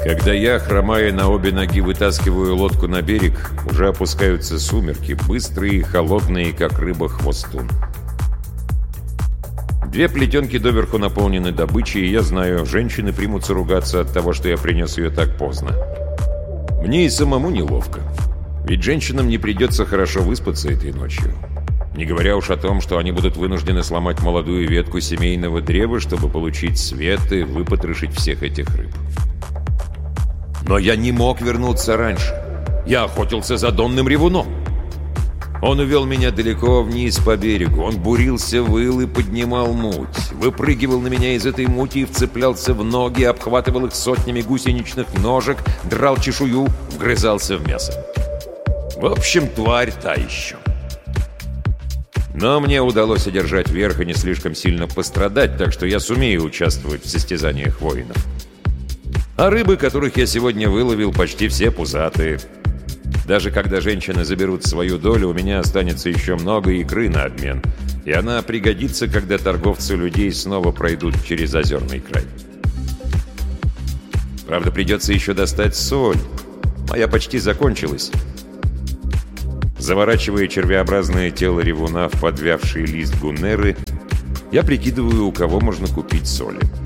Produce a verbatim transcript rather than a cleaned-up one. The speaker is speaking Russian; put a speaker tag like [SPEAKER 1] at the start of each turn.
[SPEAKER 1] Когда я, хромая на обе ноги, вытаскиваю лодку на берег, уже опускаются сумерки, быстрые и холодные, как рыба-хвостун. Две плетенки доверху наполнены добычей, и я знаю, женщины примутся ругаться от того, что я принес ее так поздно. Мне и самому неловко, ведь женщинам не придется хорошо выспаться этой ночью. Не говоря уж о том, что они будут вынуждены сломать молодую ветку семейного древа, чтобы получить свет и выпотрошить всех этих рыб. Но я не мог вернуться раньше. Я охотился за донным ревуном. Он увел меня далеко вниз по берегу. Он бурился, выл и поднимал муть. Выпрыгивал на меня из этой мути и вцеплялся в ноги, обхватывал их сотнями гусеничных ножек, драл чешую, вгрызался в мясо. В общем, тварь та еще. Но мне удалось одержать верх и не слишком сильно пострадать, так что я сумею участвовать в состязаниях воинов. А рыбы, которых я сегодня выловил, почти все пузатые. Даже когда женщины заберут свою долю, у меня останется еще много икры на обмен, и она пригодится, когда торговцы людей снова пройдут через озерный край. Правда, придется еще достать соль. Моя почти закончилась. Заворачивая червеобразное тело ревуна в подвявший лист гуннеры, я прикидываю, у кого можно купить соли.